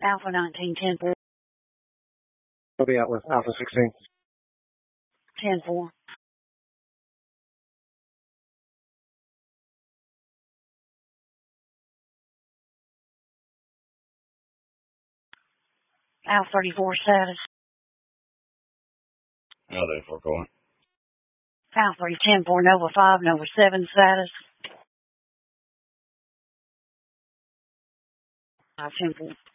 Alpha 1910-4. I'll be out with Alpha 16. 10-4. Alpha 34 status. Alpha 34 calling. Alpha 310-4, Nova 5, Nova 7 status. 5-10-4.